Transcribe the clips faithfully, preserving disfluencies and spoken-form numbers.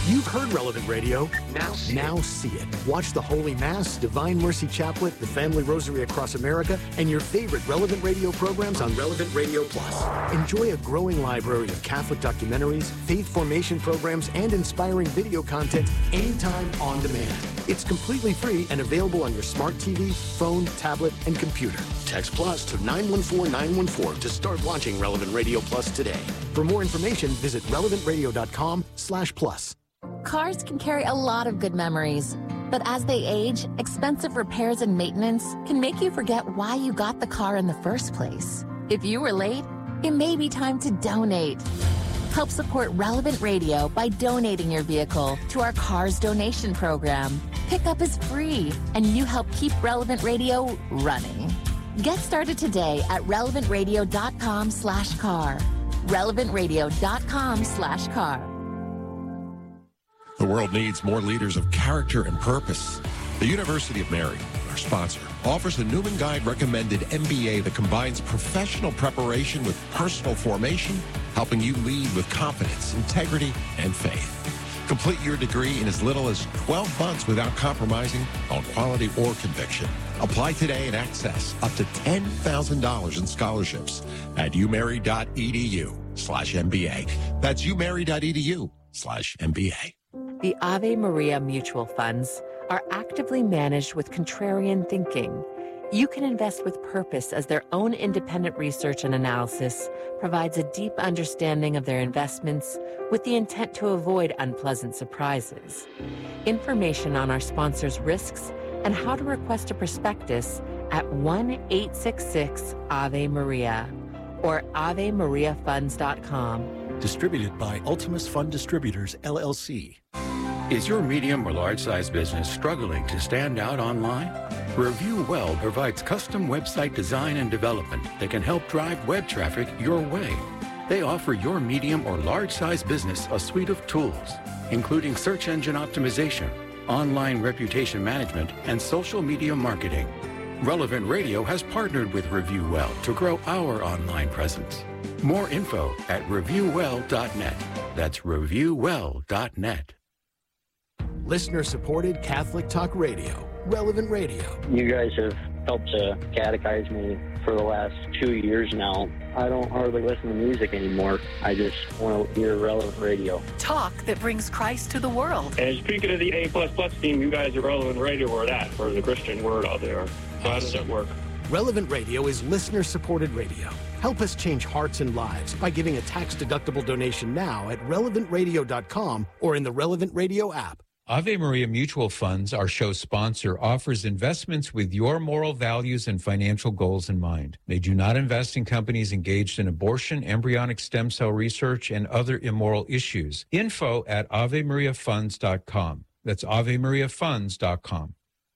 You've heard Relevant Radio. Now see, now it. see it. Watch the Holy Mass, Divine Mercy Chaplet, the Family Rosary Across America, and your favorite Relevant Radio programs on Relevant Radio Plus. Enjoy a growing library of Catholic documentaries, faith formation programs, and inspiring video content anytime on demand. It's completely free and available on your smart T V, phone, tablet, and computer. Text Plus to nine one four nine one four to start watching Relevant Radio Plus today. For more information, visit relevant radio dot com slash plus. Cars can carry a lot of good memories, but as they age, expensive repairs and maintenance can make you forget why you got the car in the first place. If you were late, it may be time to donate. Help support Relevant Radio by donating your vehicle to our Cars Donation Program. Pickup is free, and you help keep Relevant Radio running. Get started today at relevant radio dot com slash car. relevant radio dot com slash car. The world needs more leaders of character and purpose. The University of Mary, our sponsor, offers the Newman Guide recommended M B A that combines professional preparation with personal formation, helping you lead with confidence, integrity, and faith. Complete your degree in as little as twelve months without compromising on quality or conviction. Apply today and access up to ten thousand dollars in scholarships at umary.edu slash MBA. That's umary.edu slash MBA. The Ave Maria Mutual Funds are actively managed with contrarian thinking. You can invest with purpose as their own independent research and analysis provides a deep understanding of their investments with the intent to avoid unpleasant surprises. Information on our sponsors' risks and how to request a prospectus at one eight six six Ave Maria or ave maria funds dot com. Distributed by Ultimus Fund Distributors, L L C. Is your medium or large-size business struggling to stand out online? Review Well provides custom website design and development that can help drive web traffic your way. They offer your medium or large-size business a suite of tools, including search engine optimization, online reputation management, and social media marketing. Relevant Radio has partnered with Review Well to grow our online presence. More info at review well dot net. That's review well dot net. Listener-supported Catholic Talk Radio, Relevant Radio. You guys have helped to catechize me for the last two years now. I don't hardly listen to music anymore. I just want to hear Relevant Radio. Talk that brings Christ to the world. And speaking of the A plus plus team, you guys are Relevant Radio or that, for the Christian word out there. So how does that work? Relevant Radio is listener-supported radio. Help us change hearts and lives by giving a tax-deductible donation now at relevant radio dot com or in the Relevant Radio app. Ave Maria Mutual Funds, our show sponsor, offers investments with your moral values and financial goals in mind. They do not invest in companies engaged in abortion, embryonic stem cell research, and other immoral issues. Info at ave maria funds dot com. That's ave maria funds dot com.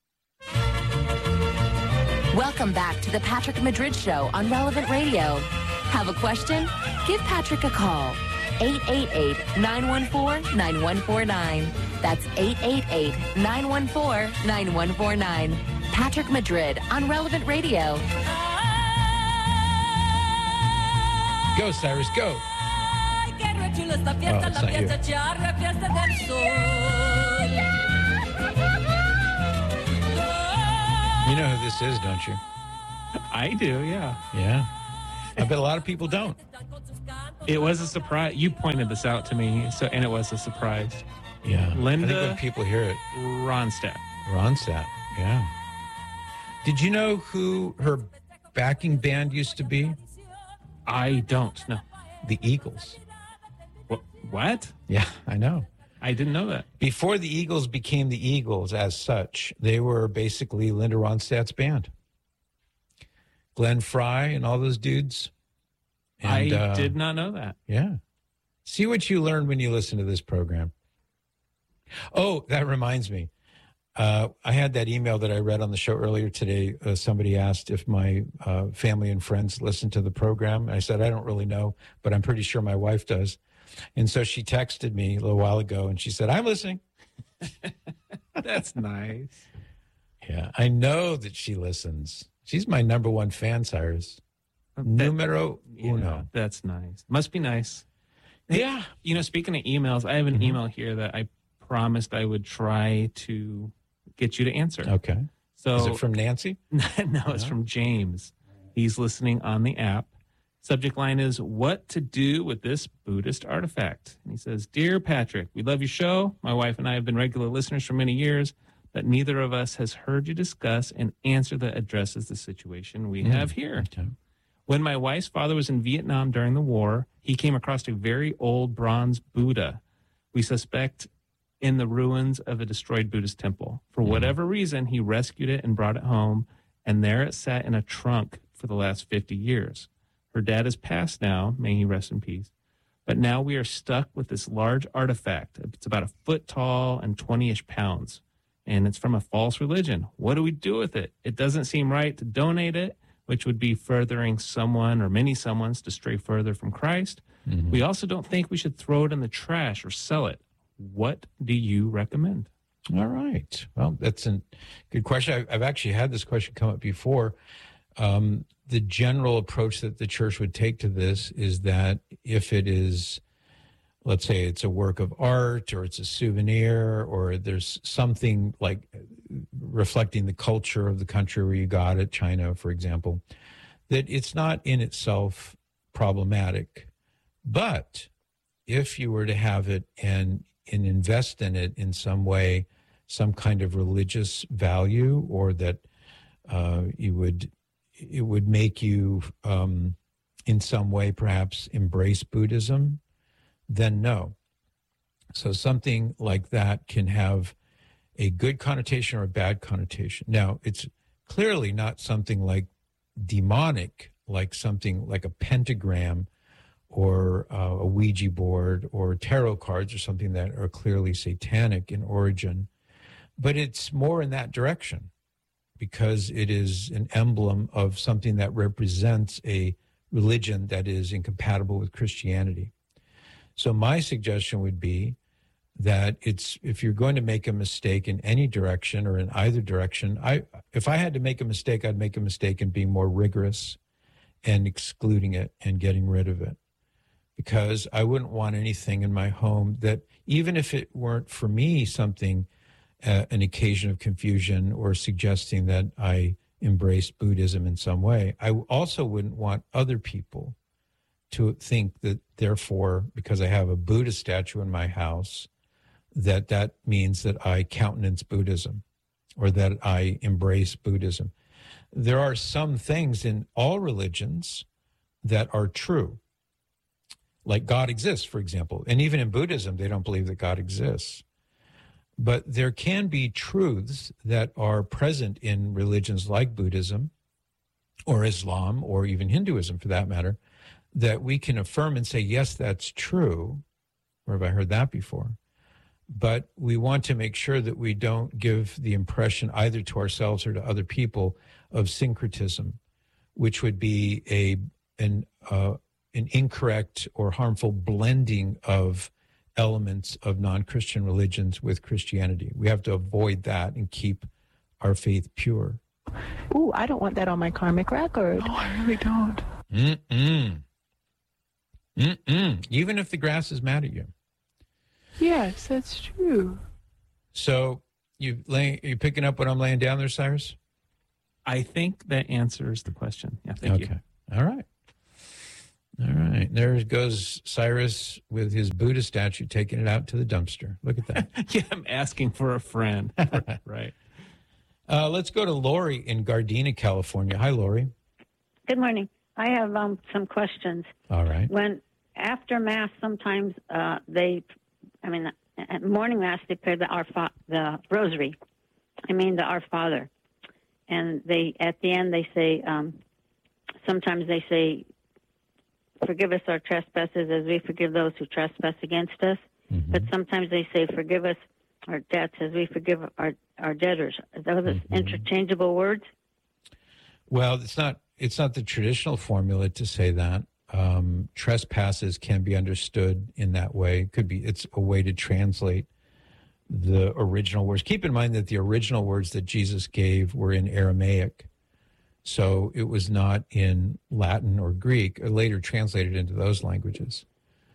Welcome back to the Patrick Madrid Show on Relevant Radio. Have a question? Give Patrick a call. eight eight eight, nine one four, nine one four nine. That's eight eight eight, nine one four, nine one four nine. Patrick Madrid on Relevant Radio. Go, Cyrus, go. Oh, it's not you. You know who this is, don't you? I do, yeah. Yeah. I bet a lot of people don't. It was a surprise. You pointed this out to me, so and it was a surprise. Yeah. Linda. I think when people hear it. Ronstadt. Ronstadt, yeah. Did you know who her backing band used to be? I don't know. The Eagles. What? Yeah, I know. I didn't know that. Before the Eagles became the Eagles as such, they were basically Linda Ronstadt's band. Glenn Fry and all those dudes. And, I uh, did not know that. Yeah. See what you learn when you listen to this program. Oh, that reminds me. Uh, I had that email that I read on the show earlier today. Uh, somebody asked if my uh, family and friends listen to the program. I said, I don't really know, but I'm pretty sure my wife does. And so she texted me a little while ago, and she said, I'm listening. That's nice. Yeah, I know that she listens. She's my number one fan, Cyrus. That, Numero uno. Know, that's nice. Must be nice. Yeah. You know, speaking of emails, I have an mm-hmm. email here that I promised I would try to get you to answer. Okay. So is it from Nancy? no, it's from James. He's listening on the app. Subject line is, what to do with this Buddhist artifact? And he says, Dear Patrick, we love your show. My wife and I have been regular listeners for many years, but neither of us has heard you discuss an answer that addresses the situation we mm. have here. Okay. When my wife's father was in Vietnam during the war, he came across a very old bronze Buddha. We suspect in the ruins of a destroyed Buddhist temple. For whatever reason, he rescued it and brought it home, and there it sat in a trunk for the last fifty years. Her dad has passed now, may he rest in peace. But now we are stuck with this large artifact. It's about a foot tall and twenty-ish pounds, and it's from a false religion. What do we do with it? It doesn't seem right to donate it, which would be furthering someone or many someone's to stray further from Christ. Mm-hmm. We also don't think we should throw it in the trash or sell it. What do you recommend? All right. Well, that's a good question. I've actually had this question come up before. Um, the general approach that the church would take to this is that if it is, let's say it's a work of art or it's a souvenir or there's something like reflecting the culture of the country where you got it, China, for example, that it's not in itself problematic. But if you were to have it and, and invest in it in some way, some kind of religious value, or that uh, you would, it would make you um, in some way perhaps embrace Buddhism, then no. So something like that can have a good connotation or a bad connotation. Now, it's clearly not something like demonic, like something like a pentagram or uh, a Ouija board or tarot cards or something that are clearly satanic in origin. But it's more in that direction because it is an emblem of something that represents a religion that is incompatible with Christianity. So my suggestion would be that it's, if you're going to make a mistake in any direction or in either direction, I, if I had to make a mistake, I'd make a mistake in being more rigorous and excluding it and getting rid of it. Because I wouldn't want anything in my home that, even if it weren't for me something, uh, an occasion of confusion or suggesting that I embrace Buddhism in some way, I also wouldn't want other people to think that, therefore, because I have a Buddha statue in my house, that that means that I countenance Buddhism or that I embrace Buddhism. There are some things in all religions that are true. Like God exists, for example. And even in Buddhism, they don't believe that God exists. But there can be truths that are present in religions like Buddhism or Islam or even Hinduism, for that matter, that we can affirm and say, yes, that's true. Where have I heard that before? But we want to make sure that we don't give the impression either to ourselves or to other people of syncretism, which would be a an uh, an incorrect or harmful blending of elements of non-Christian religions with Christianity. We have to avoid that and keep our faith pure. Ooh, I don't want that on my karmic record. No, I really don't. Mm-mm. Mm-mm. Even if the grass is mad at you. Yes, that's true. So you lay, you picking up what I'm laying down there, Cyrus? I think that answers the question. Yeah, thank okay. you. All right. All right. There goes Cyrus with his Buddha statue, taking it out to the dumpster. Look at that. Yeah, I'm asking for a friend. Right. Uh, let's go to Lori in Gardena, California. Hi, Lori. Good morning. I have um, some questions. All right. When after Mass, sometimes uh, they, I mean, at morning Mass, they pray the Our Fa- the Rosary. I mean, the Our Father. And they, at the end, they say, um, sometimes they say, forgive us our trespasses as we forgive those who trespass against us. Mm-hmm. But sometimes they say, forgive us our debts as we forgive our, our debtors. Are those mm-hmm. interchangeable words? Well, it's not, it's not the traditional formula to say that. Um, trespasses can be understood in that way. It could be, it's a way to translate the original words. Keep in mind that the original words that Jesus gave were in Aramaic. So it was not in Latin or Greek, or later translated into those languages.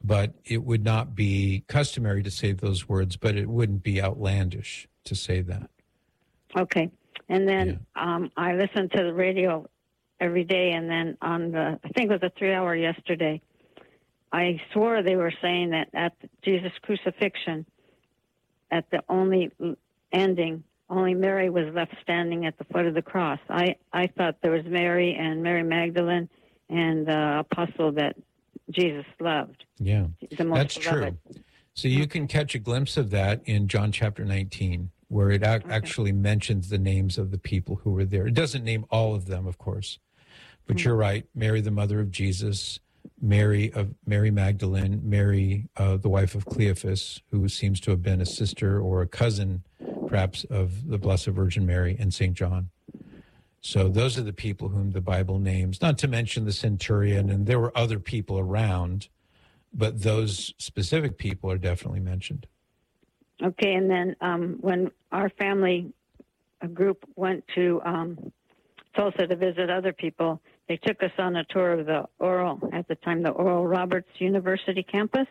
but it would not be customary to say those words, but it wouldn't be outlandish to say that. Okay. And then yeah. um, I listened to the radio every day, and then on the, I think it was a three-hour yesterday, I swore they were saying that at Jesus' crucifixion, at the only ending, only Mary was left standing at the foot of the cross. I, I thought there was Mary and Mary Magdalene and the apostle that Jesus loved. Yeah, the most that's beloved. true. So you can catch a glimpse of that in John chapter nineteen, where it ac- okay. actually mentions the names of the people who were there. It doesn't name all of them, of course, but mm-hmm. you're right. Mary, the mother of Jesus, Mary of Mary Magdalene, Mary, uh, the wife of Cleophas, who seems to have been a sister or a cousin, perhaps, of the Blessed Virgin Mary, and Saint John. So those are the people whom the Bible names, not to mention the centurion, and there were other people around, but those specific people are definitely mentioned. Okay, and then um, when our family a group went to um, Tulsa to visit other people, they took us on a tour of the Oral, at the time, the Oral Roberts University campus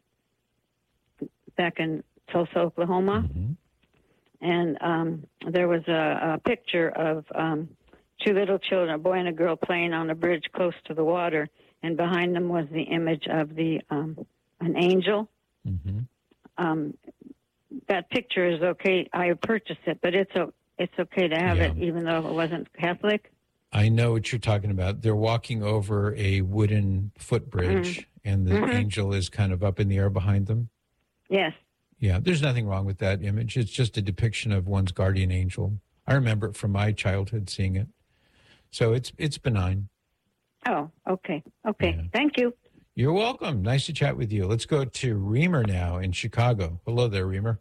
back in Tulsa, Oklahoma. Mm-hmm. And um, there was a, a picture of um, two little children, a boy and a girl, playing on a bridge close to the water, and behind them was the image of the um, an angel. Mm-hmm. Um, that picture is okay. I purchased it, but it's a, it's okay to have Yeah. it, even though it wasn't Catholic. I know what you're talking about. They're walking over a wooden footbridge, Mm-hmm. and the Mhm. angel is kind of up in the air behind them. Yes. Yeah, there's nothing wrong with that image. It's just a depiction of one's guardian angel. I remember it from my childhood seeing it. So it's it's benign. Oh, okay. Okay. Thank you. You're welcome. Nice to chat with you. Let's go to Reamer now in Chicago. Hello there, Reamer.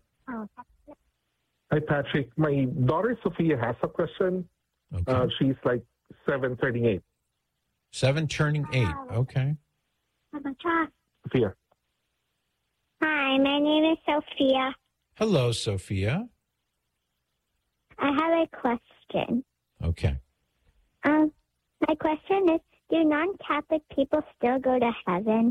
Hi, Patrick. My daughter Sophia has a question. Okay. Uh, she's like seven turning eight. Seven turning eight. Okay. Sophia. Hi, my name is Sophia. Hello, Sophia. I have a question. Okay. Um, my question is, do non-Catholic people still go to heaven?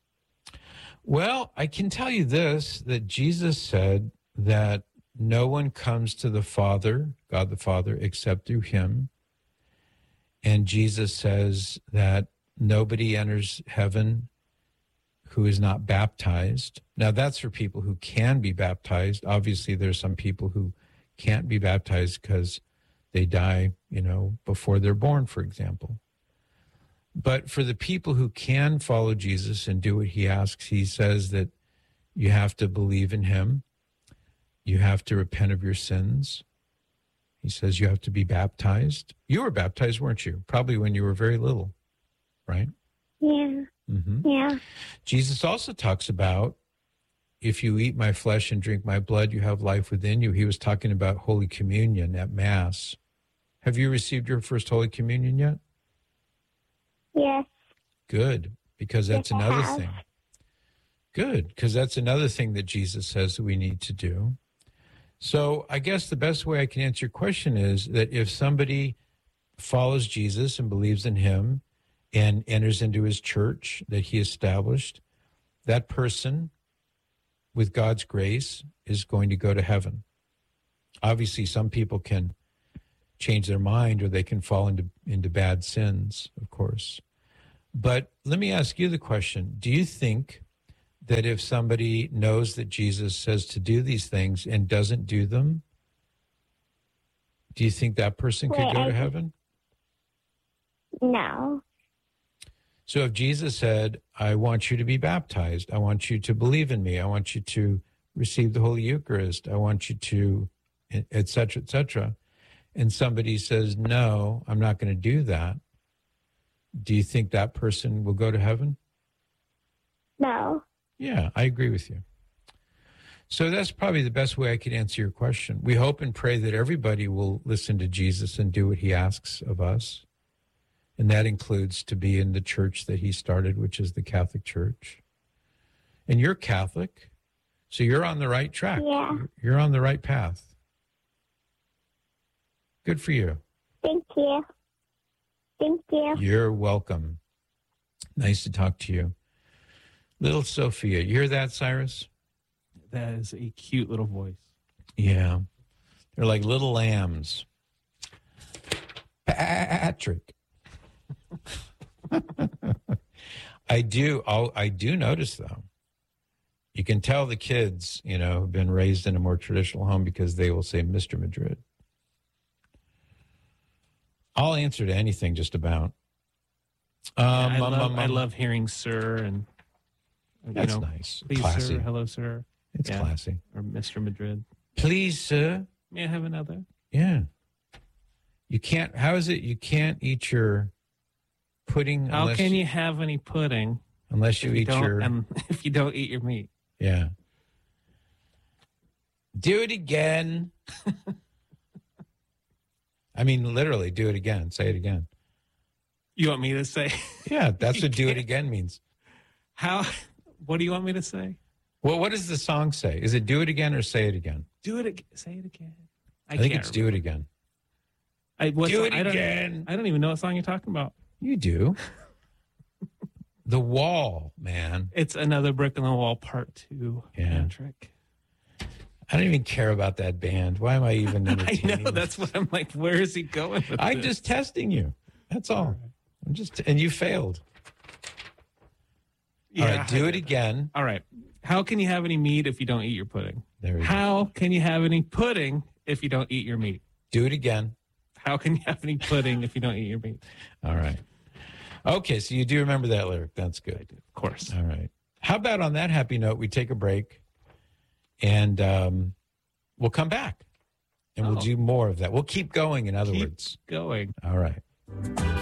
Well, I can tell you this, that Jesus said that no one comes to the Father, God the Father, except through him. And Jesus says that nobody enters heaven who is not baptized. Now, that's for people who can be baptized. Obviously, there's some people who can't be baptized because they die, you know, before they're born, for example. But for the people who can follow Jesus and do what he asks, he says that you have to believe in him. You have to repent of your sins. He says you have to be baptized. You were baptized, weren't you? Probably when you were very little, right? Yeah. Mm-hmm. Yeah. Jesus also talks about, if you eat my flesh and drink my blood, you have life within you. He was talking about Holy Communion at Mass. Have you received your first Holy Communion yet? Yes. Good, because that's Yes, I another have. thing. Good, because that's another thing that Jesus says that we need to do. So I guess the best way I can answer your question is that if somebody follows Jesus and believes in him and enters into his church that he established, that person, with God's grace, is going to go to heaven. Obviously, some people can change their mind or they can fall into, into bad sins, of course. But let me ask you the question. Do you think that if somebody knows that Jesus says to do these things and doesn't do them, do you think that person could Wait, go I- to heaven? No. So if Jesus said, I want you to be baptized, I want you to believe in me, I want you to receive the Holy Eucharist, I want you to, et cetera, et cetera, and somebody says, no, I'm not going to do that, do you think that person will go to heaven? No. Yeah, I agree with you. So that's probably the best way I could answer your question. We hope and pray that everybody will listen to Jesus and do what he asks of us. And that includes to be in the church that he started, which is the Catholic Church. And you're Catholic, so you're on the right track. Yeah. You're on the right path. Good for you. Thank you. Thank you. You're welcome. Nice to talk to you. Little Sophia. You hear that, Cyrus? That is a cute little voice. Yeah. They're like little lambs. Patrick. I do. I'll, I do notice, though. You can tell the kids, you know, have been raised in a more traditional home because they will say Mister Madrid. I'll answer to anything just about. Um, Yeah, I, um, love, um, I um, love hearing sir and you That's know, nice. Please, Classy. sir. Hello, sir. It's classy. Or Mister Madrid. Please, sir. May I have another? Yeah. You can't, how is it you can't eat your pudding How unless, can you have any pudding unless you if you eat don't- your, and if you don't eat your meat? yeah. Do it again. I mean, literally, do it again. Say it again. You want me to say? Yeah, that's You what do it can't- again means. How? What do you want me to say? Well, what does the song say? Is it do it again or say it again? Do it again. Say it again. I, think can't it's do it again. I, what Do song- it I don't- again. I don't even know what song you're talking about. You do. The Wall, man. It's Another Brick in the Wall, part two. Yeah. Patrick. I don't even care about that band. Why am I even I entertaining? know. That's what I'm like. Where is he going with I'm this? just testing you. That's all. I'm just, and you failed. Yeah, all right, do I it did. again. All right. How can you have any meat if you don't eat your pudding? There you How can you have any pudding if you don't eat your meat? Do it again. How can you have any pudding if you don't eat your meat? All right. Okay, so you do remember that lyric. That's good. I do, of course. All right. How about on that happy note, we take a break and um, we'll come back and we'll Oh. do more of that. We'll keep going, in other Keep words. going. All right.